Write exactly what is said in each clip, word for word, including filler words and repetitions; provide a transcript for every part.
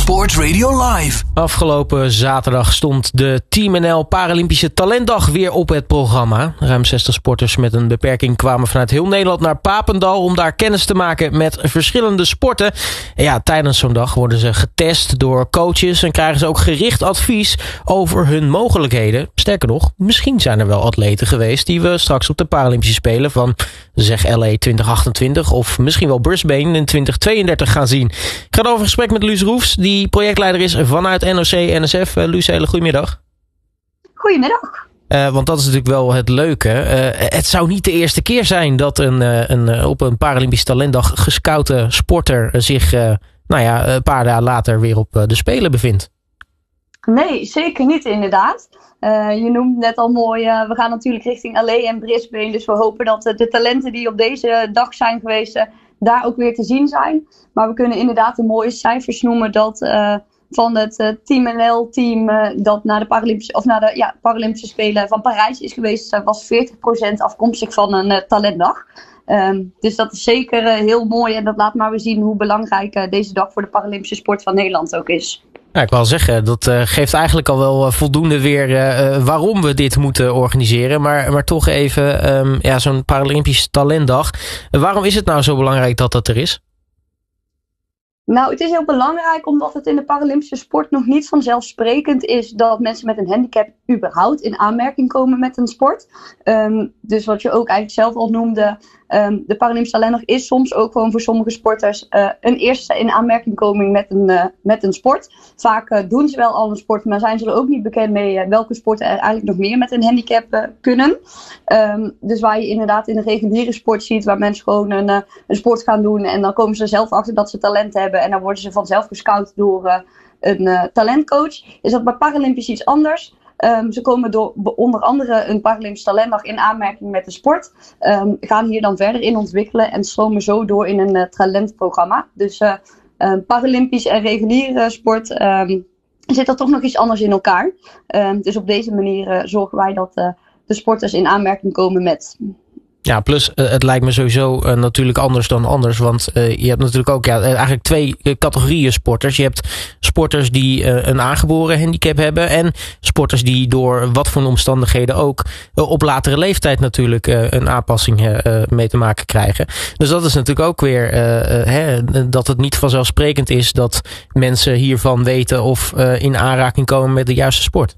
Sport Radio Live. Afgelopen zaterdag stond de Team N L Paralympische Talentdag weer op het programma. Ruim zestig sporters met een beperking kwamen vanuit heel Nederland naar Papendal om daar kennis te maken met verschillende sporten. En ja, tijdens zo'n dag worden ze getest door coaches en krijgen ze ook gericht advies over hun mogelijkheden. Sterker nog, misschien zijn er wel atleten geweest die we straks op de Paralympische Spelen van zeg L A twintig achtentwintig of misschien wel Brisbane in twintig tweeëndertig gaan zien. Ik ga over gesprek met Luus Roefs, die projectleider is vanuit N O C N S F. Uh, Luus, hele goedemiddag. Goedemiddag. Uh, want dat is natuurlijk wel het leuke. Uh, het zou niet de eerste keer zijn dat een, uh, een, uh, op een Paralympische Talentdag gescoute sporter zich uh, nou ja, een paar dagen later weer op uh, de Spelen bevindt. Nee, zeker niet inderdaad. Uh, je noemt net al mooi, uh, we gaan natuurlijk richting L A en Brisbane. Dus we hopen dat uh, de talenten die op deze dag zijn geweest uh, daar ook weer te zien zijn. Maar we kunnen inderdaad de mooie cijfers noemen dat uh, van het uh, Team N L-team uh, dat naar de Paralympische, of naar de ja, Paralympische Spelen van Parijs is geweest, uh, was veertig procent afkomstig van een uh, talentdag. Um, dus dat is zeker uh, heel mooi en dat laat maar weer zien hoe belangrijk uh, deze dag voor de Paralympische sport van Nederland ook is. Ja, ik wil zeggen, dat uh, geeft eigenlijk al wel uh, voldoende weer uh, waarom we dit moeten organiseren. Maar, maar toch even, um, ja, zo'n Paralympische Talentdag. Uh, waarom is het nou zo belangrijk dat dat er is? Nou, het is heel belangrijk omdat het in de Paralympische sport nog niet vanzelfsprekend is dat mensen met een handicap überhaupt in aanmerking komen met een sport. Um, dus wat je ook eigenlijk zelf al noemde, um, de Paralympische Talentdag is soms ook gewoon voor sommige sporters uh, een eerste in aanmerking koming met een, uh, met een sport. Vaak uh, doen ze wel al een sport, maar zijn ze er ook niet bekend mee uh, welke sporten er eigenlijk nog meer met een handicap uh, kunnen. Um, dus waar je inderdaad in de reguliere sport ziet, waar mensen gewoon een, uh, een sport gaan doen en dan komen ze er zelf achter dat ze talent hebben. En dan worden ze vanzelf gescout door uh, een uh, talentcoach. Is dat bij Paralympisch iets anders? Um, ze komen door onder andere een Paralympische Talentdag in aanmerking met de sport. Um, gaan hier dan verder in ontwikkelen en stromen zo door in een uh, talentprogramma. Dus uh, uh, Paralympisch en reguliere sport um, zit er toch nog iets anders in elkaar. Um, dus op deze manier uh, zorgen wij dat uh, de sporters in aanmerking komen met... Ja, plus uh, het lijkt me sowieso uh, natuurlijk anders dan anders. Want uh, je hebt natuurlijk ook ja, eigenlijk twee uh, categorieën sporters. Je hebt sporters die uh, een aangeboren handicap hebben. En sporters die door wat voor omstandigheden ook uh, op latere leeftijd natuurlijk uh, een aanpassing uh, mee te maken krijgen. Dus dat is natuurlijk ook weer uh, uh, hè, dat het niet vanzelfsprekend is dat mensen hiervan weten of uh, in aanraking komen met de juiste sport.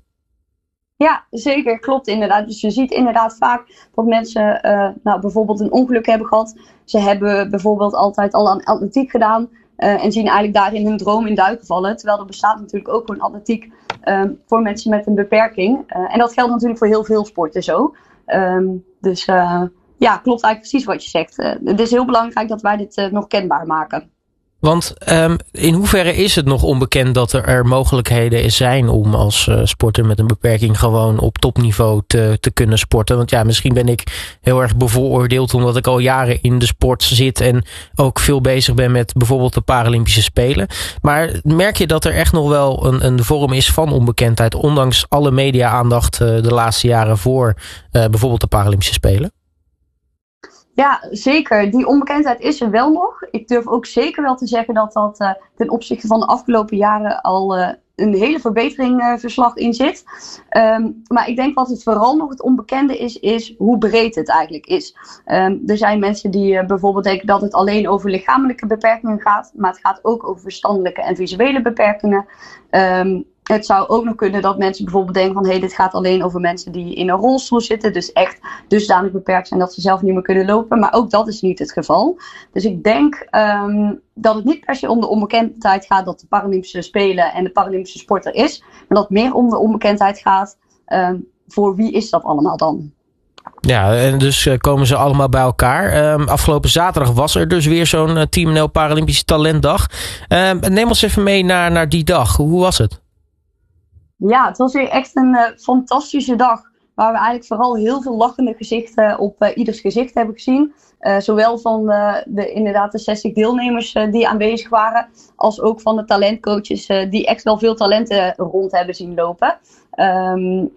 Ja, zeker. Klopt inderdaad. Dus je ziet inderdaad vaak dat mensen uh, nou, bijvoorbeeld een ongeluk hebben gehad. Ze hebben bijvoorbeeld altijd al aan atletiek gedaan. Uh, en zien eigenlijk daarin hun droom in duiken vallen. Terwijl er bestaat natuurlijk ook gewoon atletiek uh, voor mensen met een beperking. Uh, en dat geldt natuurlijk voor heel veel sporten zo. Um, dus uh, ja, klopt eigenlijk precies wat je zegt. Uh, het is heel belangrijk dat wij dit uh, nog kenbaar maken. Want um, in hoeverre is het nog onbekend dat er, er mogelijkheden zijn om als uh, sporter met een beperking gewoon op topniveau te, te kunnen sporten? Want ja, misschien ben ik heel erg bevooroordeeld omdat ik al jaren in de sport zit en ook veel bezig ben met bijvoorbeeld de Paralympische Spelen. Maar merk je dat er echt nog wel een, een vorm is van onbekendheid, ondanks alle media-aandacht uh, de laatste jaren voor uh, bijvoorbeeld de Paralympische Spelen? Ja, zeker. Die onbekendheid is er wel nog. Ik durf ook zeker wel te zeggen dat dat uh, ten opzichte van de afgelopen jaren al uh, een hele verbetering uh, verslag in zit. Um, maar ik denk wat het vooral nog het onbekende is, is hoe breed het eigenlijk is. Um, er zijn mensen die uh, bijvoorbeeld denken dat het alleen over lichamelijke beperkingen gaat. Maar het gaat ook over verstandelijke en visuele beperkingen. Um, Het zou ook nog kunnen dat mensen bijvoorbeeld denken van hé, hey, dit gaat alleen over mensen die in een rolstoel zitten. Dus echt dusdanig beperkt zijn dat ze zelf niet meer kunnen lopen. Maar ook dat is niet het geval. Dus ik denk um, dat het niet per se om de onbekendheid gaat dat de Paralympische Spelen en de Paralympische sport er is. Maar dat het meer om de onbekendheid gaat um, voor wie is dat allemaal dan. Ja, en dus uh, komen ze allemaal bij elkaar. Um, afgelopen zaterdag was er dus weer zo'n uh, Team N L Paralympische Talentdag. Um, neem ons even mee naar, naar die dag. Hoe was het? Ja, het was weer echt een uh, fantastische dag. Waar we eigenlijk vooral heel veel lachende gezichten op uh, ieders gezicht hebben gezien. Uh, zowel van uh, de, inderdaad de zestig deelnemers uh, die aanwezig waren. Als ook van de talentcoaches uh, die echt wel veel talenten rond hebben zien lopen. Um,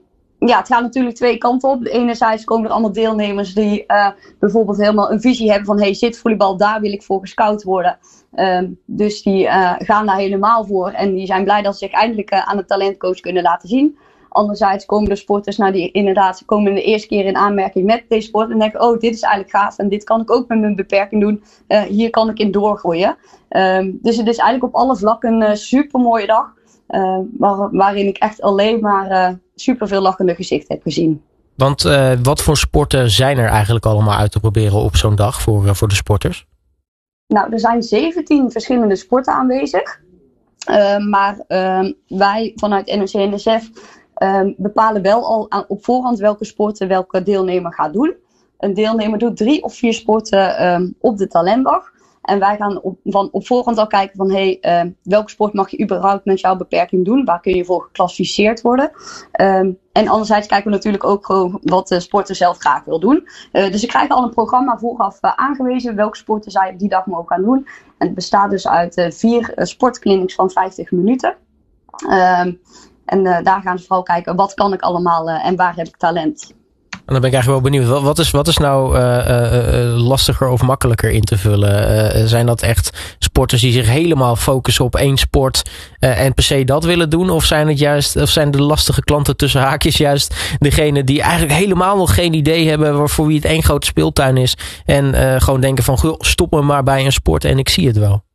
ja, het gaat natuurlijk twee kanten op. Enerzijds komen er allemaal deelnemers die uh, bijvoorbeeld helemaal een visie hebben van hey, zitvolleybal, daar wil ik voor gescout worden. Um, dus die uh, gaan daar helemaal voor en die zijn blij dat ze zich eindelijk uh, aan de talentcoach kunnen laten zien. Anderzijds komen de sporters nou, die inderdaad komen de eerste keer in aanmerking met deze sport en denken, oh, dit is eigenlijk gaaf en dit kan ik ook met mijn beperking doen. Uh, hier kan ik in doorgroeien. Um, dus het is eigenlijk op alle vlakken een uh, super mooie dag. Uh, waar, waarin ik echt alleen maar uh, super veel lachende gezichten heb gezien. Want uh, wat voor sporten zijn er eigenlijk allemaal uit te proberen op zo'n dag voor, uh, voor de sporters? Nou, er zijn zeventien verschillende sporten aanwezig. Uh, maar uh, wij vanuit N O C N S F uh, bepalen wel al aan, op voorhand welke sporten welke deelnemer gaat doen. Een deelnemer doet drie of vier sporten um, op de talentdag. En wij gaan op, van, op voorhand al kijken van hey, uh, welke sport mag je überhaupt met jouw beperking doen? Waar kun je voor geclassificeerd worden? Um, en anderzijds kijken we natuurlijk ook gewoon wat de sporter zelf graag wil doen. Uh, dus ik krijg al een programma vooraf uh, aangewezen welke sporten zij op die dag mogen gaan doen. En het bestaat dus uit uh, vier uh, sportclinics van vijftig minuten. Um, en uh, daar gaan ze vooral kijken wat kan ik allemaal uh, en waar heb ik talent. En dan ben ik eigenlijk wel benieuwd. Wat is, wat is nou uh, uh, lastiger of makkelijker in te vullen? Uh, zijn dat echt sporters die zich helemaal focussen op één sport uh, en per se dat willen doen? Of zijn het juist, of zijn de lastige klanten tussen haakjes juist degene die eigenlijk helemaal nog geen idee hebben voor wie het één grote speeltuin is en uh, gewoon denken van goh, stop me maar bij een sport en ik zie het wel?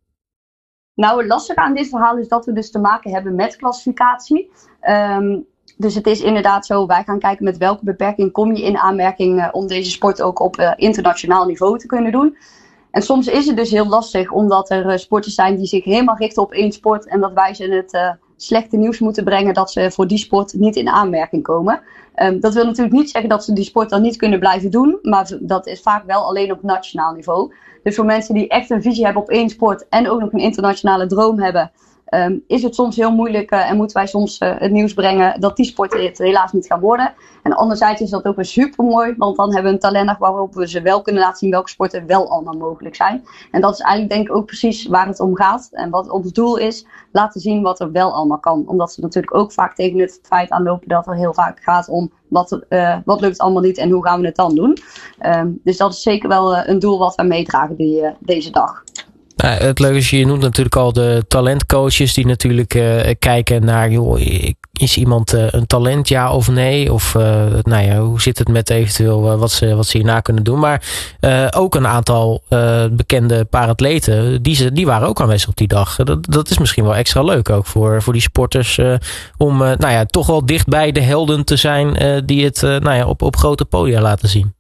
Nou, het lastige aan dit verhaal is dat we dus te maken hebben met klassificatie. Um, Dus het is inderdaad zo, wij gaan kijken met welke beperking kom je in aanmerking uh, om deze sport ook op uh, internationaal niveau te kunnen doen. En soms is het dus heel lastig omdat er uh, sporters zijn die zich helemaal richten op één sport en dat wij ze het uh, slechte nieuws moeten brengen dat ze voor die sport niet in aanmerking komen. Um, dat wil natuurlijk niet zeggen dat ze die sport dan niet kunnen blijven doen, maar dat is vaak wel alleen op nationaal niveau. Dus voor mensen die echt een visie hebben op één sport en ook nog een internationale droom hebben, Um, is het soms heel moeilijk uh, en moeten wij soms uh, het nieuws brengen dat die sporten het helaas niet gaan worden. En anderzijds is dat ook weer super mooi, want dan hebben we een talentdag waarop we ze wel kunnen laten zien welke sporten wel allemaal mogelijk zijn. En dat is eigenlijk denk ik ook precies waar het om gaat en wat ons doel is, laten zien wat er wel allemaal kan. Omdat ze natuurlijk ook vaak tegen het feit aanlopen dat er heel vaak gaat om wat, uh, wat lukt allemaal niet en hoe gaan we het dan doen. Um, dus dat is zeker wel uh, een doel wat wij meedragen die, uh, deze dag. Nou, het leuke is, je noemt natuurlijk al de talentcoaches die natuurlijk uh, kijken naar, joh, is iemand uh, een talent, ja of nee? Of uh, nou ja, hoe zit het met eventueel uh, wat, ze, wat ze hierna kunnen doen? Maar uh, ook een aantal uh, bekende paaраtleten, die, ze, die waren ook aanwezig op die dag. Dat, dat is misschien wel extra leuk ook voor, voor die sporters uh, om uh, nou ja, toch wel dicht bij de helden te zijn uh, die het uh, nou ja, op, op grote podia laten zien.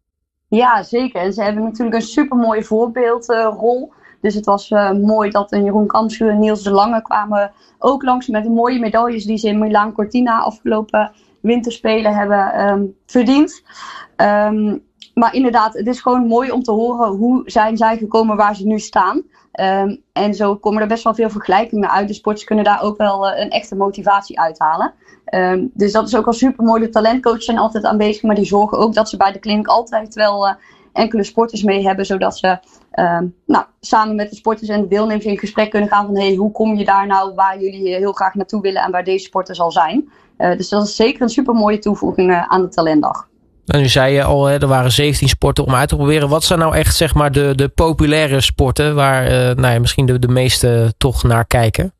Ja, zeker. En ze hebben natuurlijk een supermooie voorbeeldrol. Uh, Dus het was uh, mooi dat een Jeroen Kampschuur en Niels de Lange kwamen ook langs met de mooie medailles die ze in Milaan Cortina afgelopen winterspelen hebben um, verdiend. Um, maar inderdaad, het is gewoon mooi om te horen hoe zijn zij gekomen waar ze nu staan. Um, en zo komen er best wel veel vergelijkingen uit. De sporters kunnen daar ook wel uh, een echte motivatie uithalen. Um, dus dat is ook al super mooi. De talentcoaches zijn altijd aanwezig, maar die zorgen ook dat ze bij de kliniek altijd wel uh, enkele sporters mee hebben, zodat ze um, nou, samen met de sporters en de deelnemers in gesprek kunnen gaan van hey, hoe kom je daar nou waar jullie heel graag naartoe willen en waar deze sporter zal zijn. Uh, dus dat is zeker een super mooie toevoeging uh, aan de talentdag. En nu zei je al, hè, er waren zeventien sporten om uit te proberen. Wat zijn nou echt zeg maar de, de populaire sporten waar uh, nou ja, misschien de, de meesten toch naar kijken?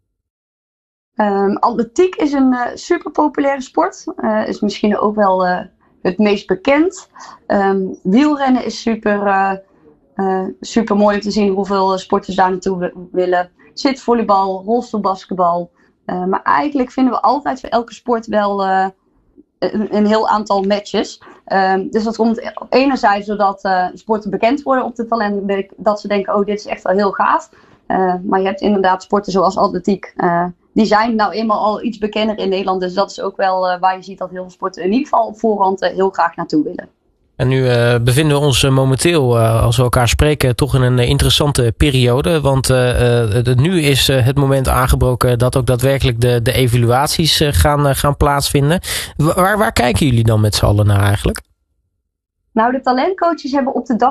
Um, atletiek is een uh, super populaire sport. Uh, is misschien ook wel uh, het meest bekend. Um, wielrennen is super, uh, uh, super mooi om te zien hoeveel sporters daar naartoe w- willen. Zitvolleybal, rolstoelbasketbal. Uh, maar eigenlijk vinden we altijd voor elke sport wel uh, een, een heel aantal matches. Um, dus dat komt enerzijds doordat uh, sporten bekend worden op de talenten. Dat ze denken, oh dit is echt wel heel gaaf. Uh, maar je hebt inderdaad sporten zoals atletiek. Uh, die zijn nou eenmaal al iets bekender in Nederland. Dus dat is ook wel uh, waar je ziet dat heel veel sporten in ieder geval op voorhand uh, heel graag naartoe willen. En nu uh, bevinden we ons uh, momenteel, uh, als we elkaar spreken, toch in een uh, interessante periode. Want uh, uh, de, nu is uh, het moment aangebroken dat ook daadwerkelijk de, de evaluaties uh, gaan, uh, gaan plaatsvinden. Waar, waar kijken jullie dan met z'n allen naar eigenlijk? Nou, de talentcoaches hebben op de dag